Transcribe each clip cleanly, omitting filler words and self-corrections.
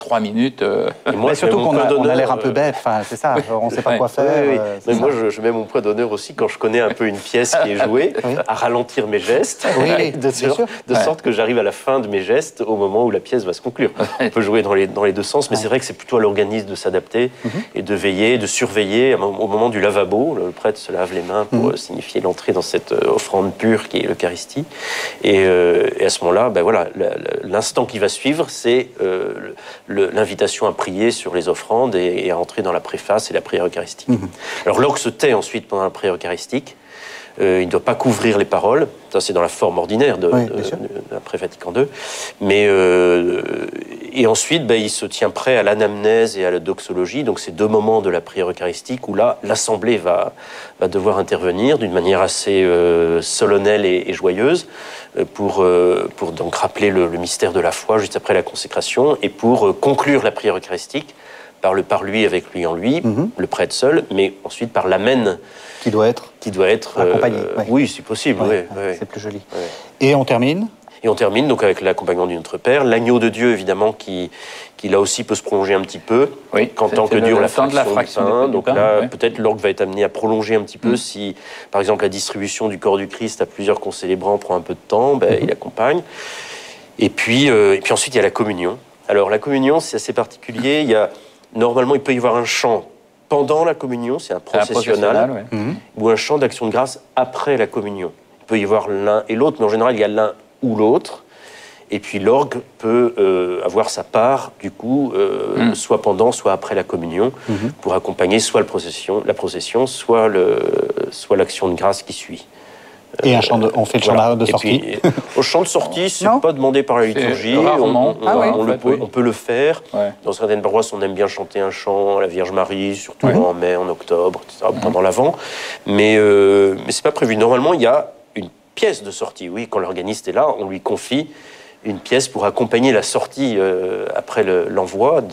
3 minutes. Mais surtout qu'on a l'air un peu bête, enfin, c'est ça, on ne sait pas quoi faire. Oui. Mais moi, je mets mon point d'honneur aussi quand je connais un peu une pièce qui est jouée, à ralentir mes gestes, de sorte que j'arrive à la fin de mes gestes au moment où la pièce va se conclure. On peut jouer dans les deux sens, mais c'est vrai que c'est plutôt à l'organiste de s'adapter et de veiller, de surveiller au moment du lavabo. Le prêtre se lave les mains pour signifier l'entrée dans cette offrande pure qui est l'Eucharistie. Et à ce moment-là, ben voilà, l'instant qui va suivre, c'est l'invitation à prier sur les offrandes et à entrer dans la préface et la prière eucharistique. Alors l'orgue se tait ensuite pendant la prière eucharistique. Il ne doit pas couvrir les paroles. Ça, c'est dans la forme ordinaire après Vatican II. Mais, et ensuite, il se tient prêt à l'anamnèse et à la doxologie. Donc, c'est 2 moments de la prière eucharistique où là, l'Assemblée va devoir intervenir d'une manière assez solennelle et joyeuse pour donc rappeler le mystère de la foi juste après la consécration et pour conclure la prière eucharistique par le par lui, avec lui en lui, le prêtre seul, mais ensuite par l'amène qui doit être accompagné. Oui, si possible. C'est plus joli. Et on termine donc avec l'accompagnement du Notre Père, l'agneau de Dieu évidemment qui là aussi peut se prolonger un petit peu, quand tant que dure la fraction du pain. Donc là, peut-être l'orgue va être amené à prolonger un petit peu si, par exemple, la distribution du corps du Christ à plusieurs concélébrants prend un peu de temps, il accompagne. Et puis ensuite il y a la communion. Alors la communion, c'est assez particulier. Normalement, il peut y avoir un chant pendant la communion, c'est un processionnal, ou un chant d'action de grâce après la communion. Il peut y avoir l'un et l'autre, mais en général, il y a l'un ou l'autre. Et puis l'orgue peut avoir sa part, du coup, soit pendant, soit après la communion, pour accompagner soit la procession, soit l'action de grâce qui suit. Et on fait le chant de sortie. Puis, au chant de sortie, c'est pas demandé par la liturgie. Rarement. On peut le faire. Dans certaines paroisses, on aime bien chanter un chant à la Vierge Marie, surtout en mai, en octobre, etc., pendant l'Avent. Mais c'est pas prévu. Normalement, il y a une pièce de sortie. Oui, quand l'organiste est là, on lui confie une pièce pour accompagner la sortie après l'envoi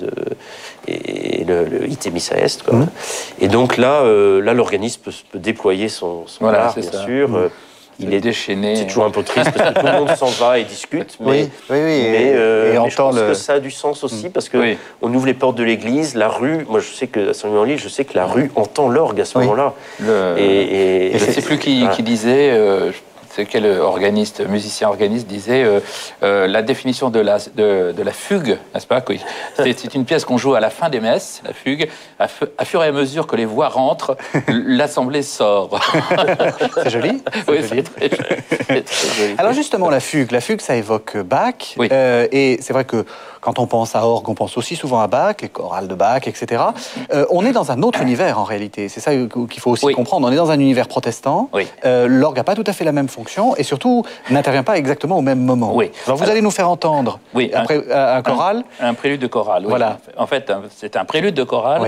et le ite missa est. Et donc là, l'organiste peut déployer son art, bien sûr. Il est déchaîné. C'est toujours un peu triste parce que tout le monde s'en va et discute. Mais je pense que ça a du sens aussi parce que on ouvre les portes de l'église, la rue. Moi, je sais que à Saint-Louis-en-l'Île, je sais que la rue entend l'orgue à ce moment-là. Et je ne sais plus qui disait. Quel musicien organiste disait la définition de la fugue, n'est-ce pas? C'est une pièce qu'on joue à la fin des messes, la fugue. À fur et à mesure que les voix rentrent, l'assemblée sort. C'est joli. C'est très joli. Alors justement, la fugue, ça évoque Bach. Et c'est vrai que quand on pense à orgue, on pense aussi souvent à Bach, les chorales de Bach, etc. On est dans un autre univers en réalité. C'est ça qu'il faut aussi comprendre. On est dans un univers protestant. L'orgue n'a pas tout à fait la même fonction et surtout n'intervient pas exactement au même moment. Alors vous allez nous faire entendre un choral. Un prélude de chorale. Voilà. En fait, c'est un prélude de chorale.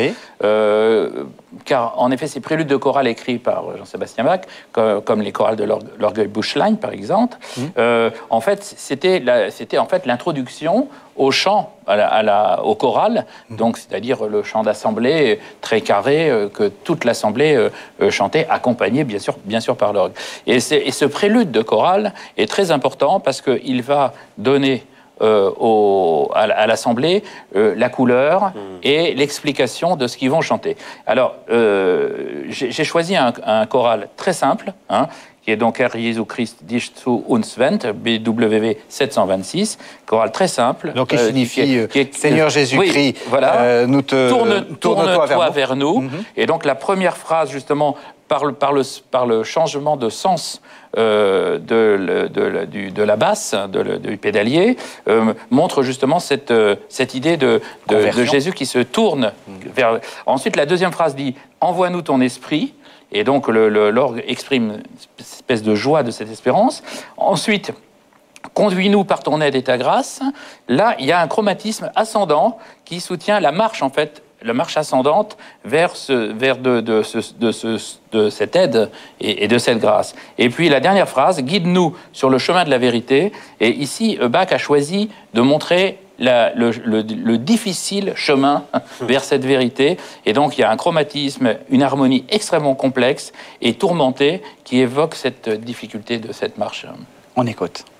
Car en effet, ces préludes de chorale écrits par Jean-Sébastien Bach, comme les chorales de l'Orgueil Buschlein, par exemple, en fait, c'était l'introduction au chant, au choral, donc c'est-à-dire le chant d'assemblée très carré que toute l'assemblée chantait, accompagné bien sûr par l'orgue. Et ce prélude de chorale est très important parce qu'il va donner à l'assemblée la couleur et l'explication de ce qu'ils vont chanter. Alors, j'ai choisi un choral très simple, qui est donc Herr Jesu Christ dich zu uns wendt, BWV 726, chorale très simple. Donc, qui signifie Seigneur Jésus-Christ, tourne-toi vers nous. Et donc, la première phrase, justement, par le changement de sens de la basse, du pédalier, montre justement cette idée de Jésus qui se tourne vers... Ensuite, la deuxième phrase dit « Envoie-nous ton esprit ». Et donc, l'orgue exprime une espèce de joie de cette espérance. Ensuite, conduis-nous par ton aide et ta grâce. Là, il y a un chromatisme ascendant qui soutient la marche, en fait, la marche ascendante vers de cette aide et de cette grâce. Et puis, la dernière phrase, guide-nous sur le chemin de la vérité. Et ici, Bach a choisi de montrer le difficile chemin vers cette vérité. Et donc, il y a un chromatisme, une harmonie extrêmement complexe et tourmentée qui évoque cette difficulté de cette marche. On écoute.